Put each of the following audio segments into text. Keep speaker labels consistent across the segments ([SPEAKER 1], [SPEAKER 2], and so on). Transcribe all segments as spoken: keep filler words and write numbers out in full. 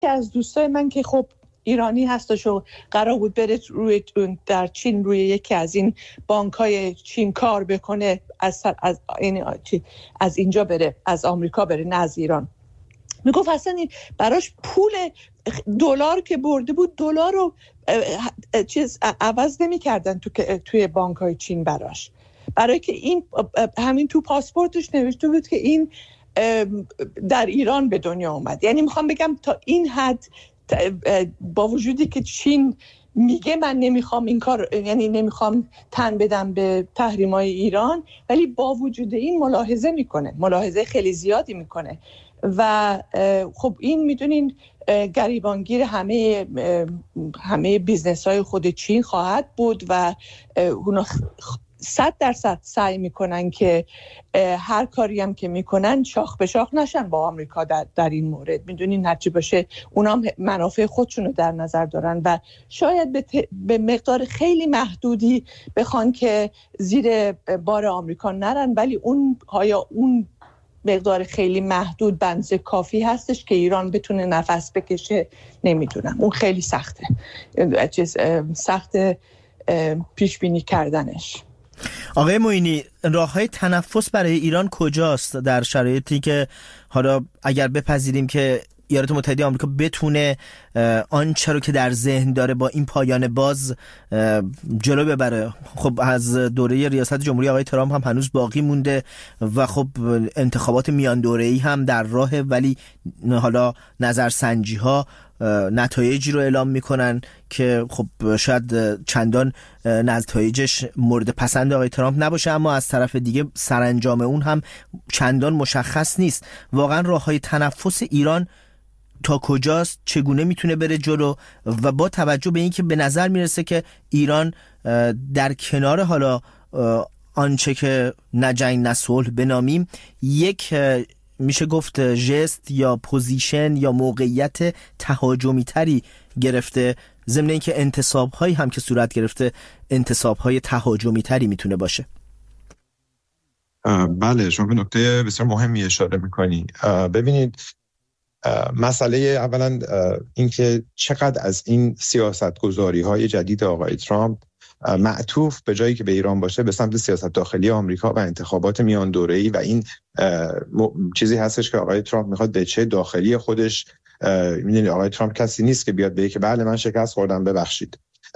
[SPEAKER 1] از دوستای من که خب ایرانی هستش و قرار بود بره روی در چین روی یکی از این بانک‌های چین کار بکنه، از از از اینجا بره، از آمریکا بره نه از ایران. میگفت اصلا این براش پول دلار که برده بود دلار رو چیز عوض نمی‌کردن تو توی بانک‌های چین براش، برای که این همین تو پاسپورتش نوشته بود که این در ایران به دنیا اومد. یعنی میخوام بگم تا این حد، با وجودی که چین میگه من نمیخوام این کار، یعنی نمیخوام تن بدم به تحریم‌های ایران، ولی با وجود این ملاحظه میکنه، ملاحظه خیلی زیادی میکنه و خب این میدونین گریبانگیر همه همه بیزنس‌های خود چین خواهد بود و اونا صد درصد سعی میکنن که هر کاری هم که میکنن شاخ به شاخ نشن با آمریکا در, در این مورد. میدونین هرچی باشه اونا هم منافع خودشون رو در نظر دارن و شاید به, ت... به مقدار خیلی محدودی بخوان که زیر بار آمریکا نرن، ولی اون آیا اون مقدار خیلی محدود بنز کافی هستش که ایران بتونه نفس بکشه؟ نمیدونم، اون خیلی سخته، چیز سخت پیش بینی کردنش.
[SPEAKER 2] آقای معینی، راه‌های تنفس برای ایران کجاست در شرایطی که حالا اگر بپذیریم که ایالات متحده آمریکا بتونه آنچه رو که در ذهن داره با این پایان باز جلو ببره؟ خب از دوره ریاست جمهوری آقای ترامپ هم هنوز باقی مونده و خب انتخابات میان دوره‌ای هم در راهه، ولی حالا نظرسنجی ها نتایجی رو اعلام میکنن که خب شاید چندان نتایجش مورد پسند آقای ترامپ نباشه، اما از طرف دیگه سرانجام اون هم چندان مشخص نیست. واقعا راههای تنفس ایران تا کجاست؟ چگونه میتونه بره جلو؟ و با توجه به اینکه به نظر میرسه که ایران در کنار حالا آنچه که نه جنگ نه صلح بنامیم، یک میشه گفت ژست یا پوزیشن یا موقعیت تهاجمی تری گرفته، ضمن اینکه انتصاب هایی هم که صورت گرفته انتصاب های تهاجمی تری میتونه باشه.
[SPEAKER 3] بله، شما به نکته بسیار مهمی اشاره میکنی. ببینید، مسئله اولا اینکه چقدر از این سیاستگذاری های جدید آقای ترامپ معطوف به جایی که به ایران باشه به سمت سیاست داخلی آمریکا و انتخابات میان دوره‌ای و این چیزی هستش که آقای ترامپ میخواد به چه داخلی خودش، میدونید آقای ترامپ کسی نیست که بیاد بگه که بله من شکست خوردم ببخشید،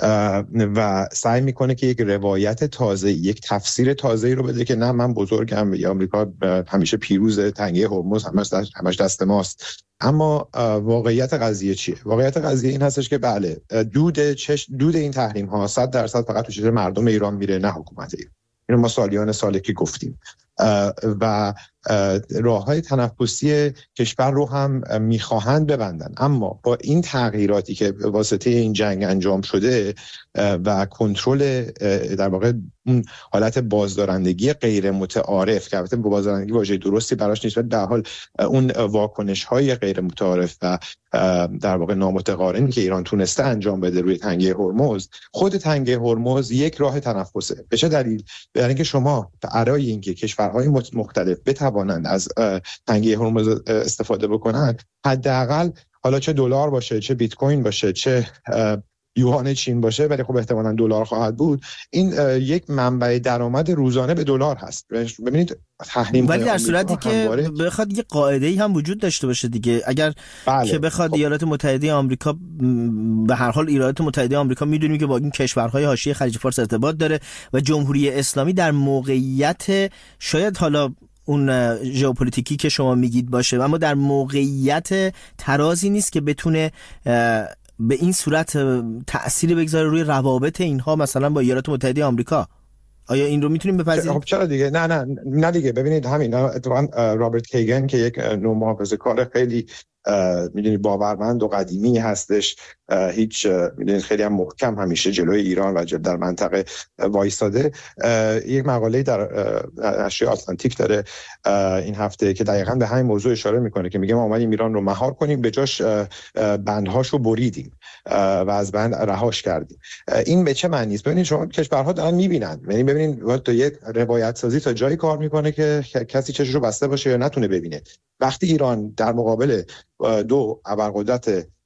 [SPEAKER 3] و سعی میکنه که یک روایت تازه، یک تفسیر تازه‌ای رو بده که نه من بزرگم یا آمریکا همیشه پیروزه، تنگه هرمز همش دست همش دست ماست. اما واقعیت قضیه چیه؟ واقعیت قضیه این هستش که بله دود چش دود این تحریم ها صد درصد فقط تو چشم مردم ایران میره، نه حکومت ایران. اینو ما سالیان ساله که گفتیم و راههای تنفسی کشور رو هم میخواهند ببندن، اما با این تغییراتی که واسطه این جنگ انجام شده و کنترل در واقع اون حالت بازدارندگی غیر متعارف که البته بازدارندگی واژه درستی براش نیست، ولی در حال اون واکنش‌های غیر متعارف و در واقع نامتقارنی که ایران تونسته انجام بده روی تنگه هرمز، خود تنگه هرمز یک راه تنفسه. به چه دلیل؟ برای اینکه شما برای اینکه کشورهای مختلف بتوانند از تنگه هرمز استفاده بکنن، حداقل حالا چه دلار باشه، چه بیت کوین باشه، چه یوان چین باشه، ولی خب احتمالاً دلار خواهد بود، این یک منبع درآمد روزانه به دلار هست. ببینید تحریم،
[SPEAKER 2] ولی در صورتی که بخواد یه قاعده‌ای هم وجود داشته باشه دیگه، اگر بله. که بخواد خب. ایالات متحده آمریکا، به هر حال ایالات متحده آمریکا میدونیم که با این کشورهای حاشیه خلیج فارس ارتباط داره و جمهوری اسلامی در موقعیت شاید حالا اون ژئوپلیتیکی که شما میگید باشه، اما در موقعیت ترازی نیست که بتونه به این صورت تأثیری بگذاره روی روابط اینها مثلا با ایالات متحده آمریکا. آیا این رو میتونیم بپذیریم؟
[SPEAKER 3] خب چرا دیگه؟ نه نه نه دیگه. ببینید همین اتفاقا رابرت کیگن که یک نوع محافظه‌کار خیلی میدونی باورمند و قدیمی هستش هیچ میدونید خیلی هم محکم همیشه جلوی ایران و در منطقه وایستاده. یک مقاله در نشریه آتلانتیک داره این هفته که دقیقاً به همین موضوع اشاره میکنه که میگه ما اومدیم ایران رو مهار کنیم، به جاش بندهاشو بریدیم و از بند رهاش کردیم. این به چه معنی است؟ ببینید شما کشورها دارن میبینن، یعنی ببینید تو یک روایت سازی تا جایی کار میکنه که کسی چشمشو بسته باشه یا نتونه ببینه. وقتی ایران در مقابل دو ابرقدرت